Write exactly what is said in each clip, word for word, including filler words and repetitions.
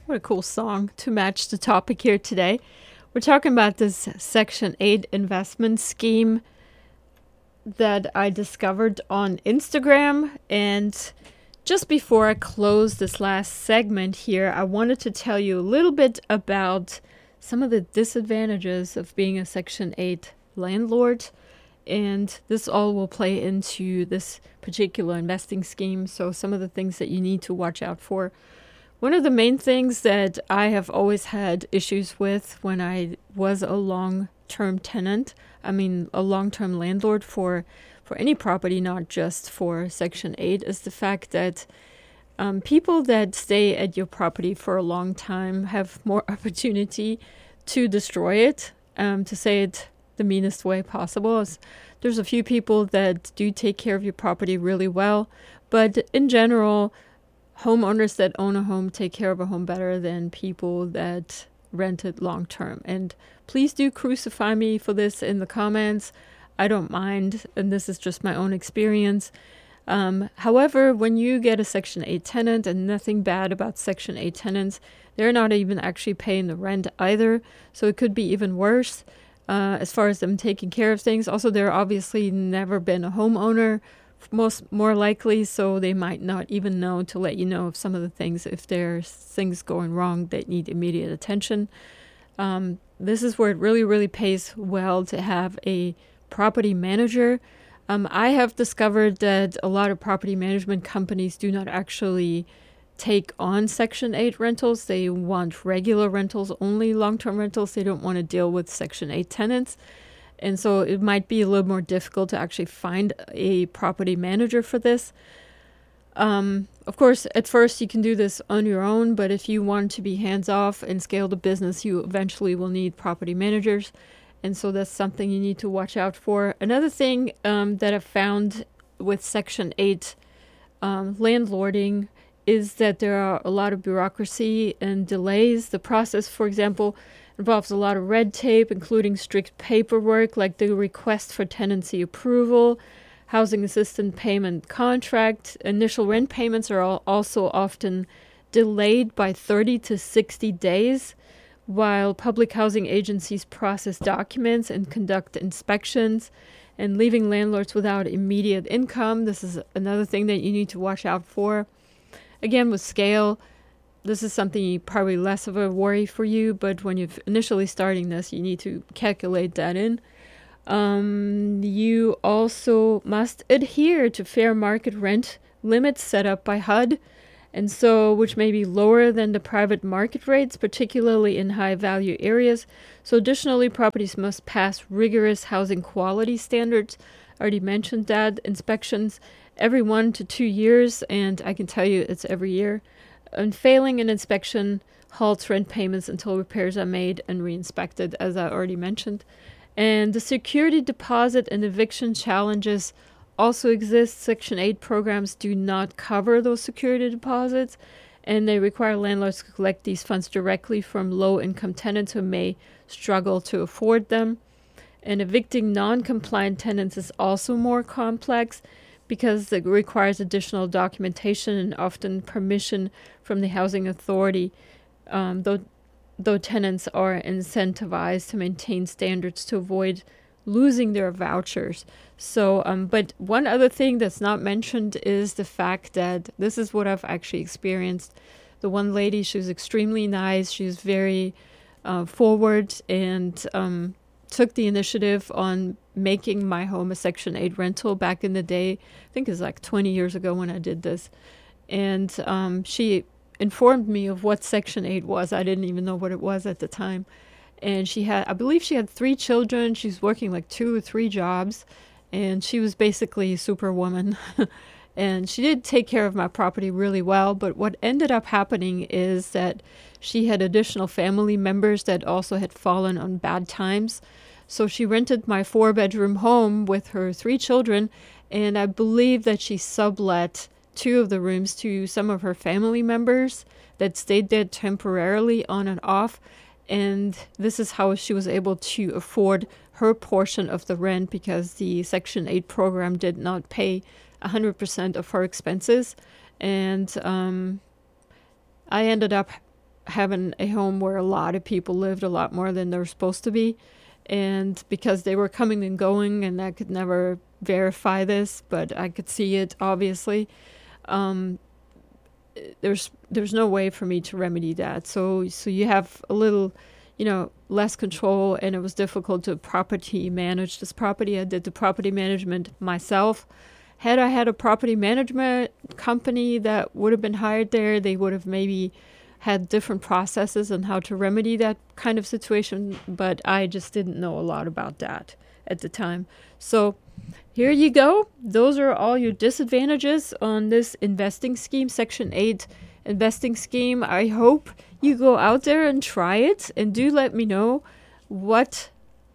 What a cool song to match the topic here today. We're talking about this Section eight investment scheme that I discovered on Instagram. And just before I close this last segment here, I wanted to tell you a little bit about some of the disadvantages of being a Section eight landlord. And this all will play into this particular investing scheme. So some of the things that you need to watch out for. One of the main things that I have always had issues with when I was a long-term tenant, I mean a long-term landlord for, for any property, not just for Section eight, is the fact that um, people that stay at your property for a long time have more opportunity to destroy it, um, to say it the meanest way possible. Is there's a few people that do take care of your property really well, but in general, homeowners that own a home take care of a home better than people that rent it long term. And please do crucify me for this in the comments. I don't mind, and this is just my own experience. Um, however, when you get a Section eight tenant, and nothing bad about Section eight tenants, they're not even actually paying the rent either, so it could be even worse uh, as far as them taking care of things. Also, they're obviously never been a homeowner, most more likely, so they might not even know to let you know of some of the things if there's things going wrong that need immediate attention. Um, this is where it really, really pays well to have a property manager. Um, I have discovered that a lot of property management companies do not actually take on Section eight rentals. They want regular rentals, only long-term rentals. They don't want to deal with Section eight tenants. And so it might be a little more difficult to actually find a property manager for this. Um, of course, at first you can do this on your own, but if you want to be hands-off and scale the business, you eventually will need property managers. And so that's something you need to watch out for. Another thing um, that I've found with Section eight um, landlording is that there are a lot of bureaucracy and delays. The process, for example, involves a lot of red tape, including strict paperwork like the request for tenancy approval, housing assistance payment contract. Initial rent payments are also often delayed by thirty to sixty days, while public housing agencies process documents and conduct inspections, and leaving landlords without immediate income. This is another thing that you need to watch out for. Again, with scale, this is something probably less of a worry for you, but when you're initially starting this, you need to calculate that in. Um, you also must adhere to fair market rent limits set up by H U D, and so which may be lower than the private market rates, particularly in high-value areas. So additionally, properties must pass rigorous housing quality standards. I already mentioned that. Inspections every one to two years, and I can tell you it's every year. And failing an inspection halts rent payments until repairs are made and re-inspected, as I already mentioned. And the security deposit and eviction challenges also exist. Section eight programs do not cover those security deposits, and they require landlords to collect these funds directly from low-income tenants who may struggle to afford them. And evicting non-compliant tenants is also more complex, because it requires additional documentation and often permission from the housing authority, um, though, though tenants are incentivized to maintain standards to avoid losing their vouchers. So, um, but one other thing that's not mentioned is the fact that this is what I've actually experienced. The one lady, she was extremely nice. She was very uh, forward and um, took the initiative on making my home a Section eight rental back in the day. I think it was like twenty years ago when I did this. And um, she informed me of what Section eight was. I didn't even know what it was at the time. And she had, I believe she had three children. She was working like two or three jobs. And she was basically a superwoman. And she did take care of my property really well. But what ended up happening is that she had additional family members that also had fallen on bad times. So she rented my four-bedroom home with her three children, and I believe that she sublet two of the rooms to some of her family members that stayed there temporarily on and off. And this is how she was able to afford her portion of the rent, because the Section eight program did not pay one hundred percent of her expenses. And um, I ended up having a home where a lot of people lived, a lot more than they're supposed to be. And because they were coming and going, and I could never verify this, but I could see it, obviously, um, there's there's no way for me to remedy that. So so you have a little, you know, less control, and it was difficult to property manage this property. I did the property management myself. Had I had a property management company that would have been hired there, they would have maybe had different processes on how to remedy that kind of situation, but I just didn't know a lot about that at the time. So here you go. Those are all your disadvantages on this investing scheme, Section eight investing scheme. I hope you go out there and try it, and do let me know what,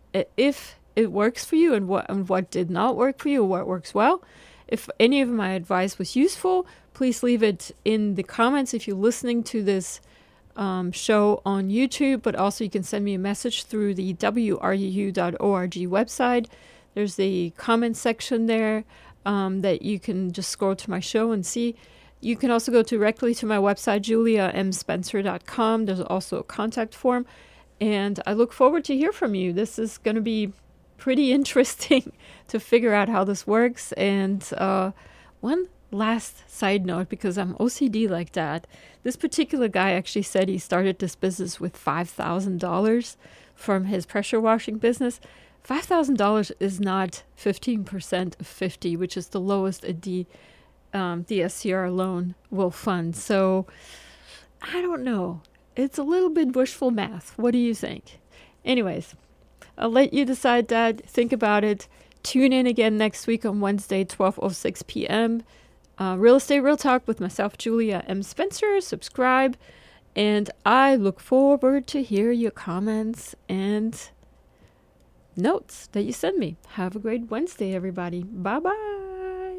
if it works for you, and what and what did not work for you, or what works well. If any of my advice was useful, please leave it in the comments if you're listening to this um, show on YouTube, but also you can send me a message through the W R U U dot org website. There's the comment section there um, that you can just scroll to my show and see. You can also go directly to my website, julia m spencer dot com. There's also a contact form, and I look forward to hear from you. This is going to be pretty interesting to figure out how this works. And uh, one last side note, because I'm O C D like that, this particular guy actually said he started this business with five thousand dollars from his pressure washing business. five thousand dollars is not fifteen percent of fifty, which is the lowest a D, um, D S C R loan will fund. So I don't know. It's a little bit wishful math. What do you think? Anyways, I'll let you decide that. Think about it. Tune in again next week on Wednesday, twelve oh six p.m. Uh, Real Estate Real Talk with myself, Julia M. Spencer. Subscribe. And I look forward to hear your comments and notes that you send me. Have a great Wednesday, everybody. Bye-bye.